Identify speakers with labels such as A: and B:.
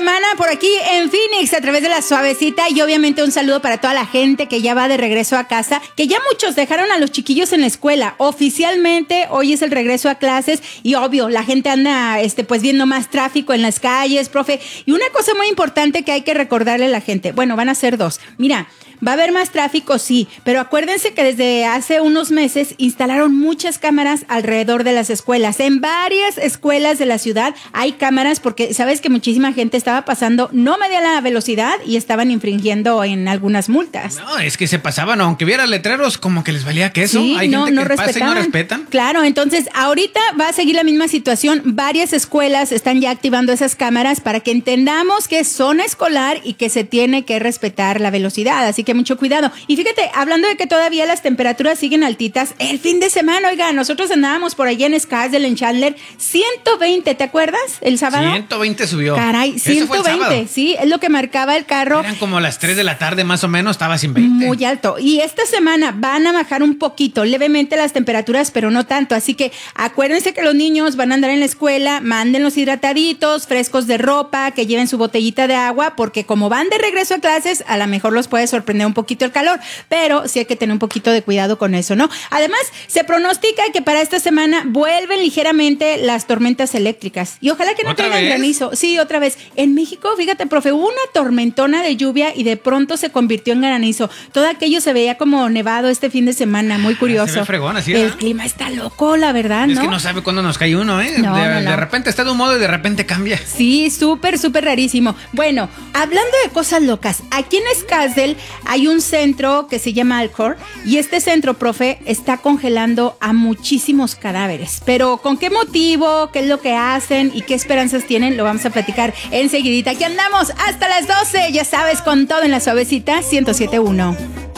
A: semana por aquí en Phoenix a través de La Suavecita y obviamente un saludo para toda la gente que ya va de regreso a casa, que ya muchos dejaron a los chiquillos en la escuela. Oficialmente hoy es el regreso a clases y obvio, la gente anda pues viendo más tráfico en las calles, profe. Y una cosa muy importante que hay que recordarle a la gente, bueno, van a ser dos. Mira, va a haber más tráfico, sí, pero acuérdense que desde hace unos meses instalaron muchas cámaras alrededor de las escuelas. En varias escuelas de la ciudad hay cámaras porque sabes que muchísima gente estaba pasando no media la velocidad y estaban infringiendo en algunas multas.
B: No, es que se pasaban, aunque hubiera letreros, como que les valía queso.
A: Sí,
B: hay gente que pasa y no respetan.
A: Claro, entonces ahorita va a seguir la misma situación. Varias escuelas están ya activando esas cámaras para que entendamos que es zona escolar y que se tiene que respetar la velocidad. Así que mucho cuidado. Y fíjate, hablando de que todavía las temperaturas siguen altitas, el fin de semana, oiga, nosotros andábamos por allá en Scottsdale, en Chandler, 120, ¿te acuerdas? El sábado.
B: 120 subió.
A: Caray, 120, sí, es lo que marcaba el carro.
B: Eran como las 3 de la tarde más o menos, estaba sin 20.
A: Muy alto. Y esta semana van a bajar un poquito, levemente las temperaturas, pero no tanto. Así que acuérdense que los niños van a andar en la escuela, mándenlos hidrataditos, frescos de ropa, que lleven su botellita de agua, porque como van de regreso a clases, a lo mejor los puede sorprender un poquito el calor, pero sí hay que tener un poquito de cuidado con eso, ¿no? Además, se pronostica que para esta semana vuelven ligeramente las tormentas eléctricas y ojalá que no traigan granizo. Sí, otra vez. En México, fíjate, profe, hubo una tormentona de lluvia y de pronto se convirtió en granizo. Todo aquello se veía como nevado este fin de semana, muy curioso.
B: Se ve fregón, así,
A: el clima está loco, la verdad, ¿no?
B: Es que no sabe cuándo nos cae uno, ¿eh?
A: No.
B: De repente está de un modo y de repente cambia.
A: Sí, súper rarísimo. Bueno, hablando de cosas locas, aquí en Scottsdale hay un centro que se llama Alcor y este centro, profe, está congelando a muchísimos cadáveres. Pero ¿con qué motivo? ¿Qué es lo que hacen? ¿Y qué esperanzas tienen? Lo vamos a platicar enseguidita. Aquí andamos hasta las 12, ya sabes, con todo en La Suavecita 107.1.